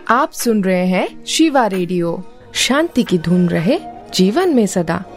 आप सुन रहे हैं शिवा रेडियो। शांति की धूम रहे जीवन में सदा।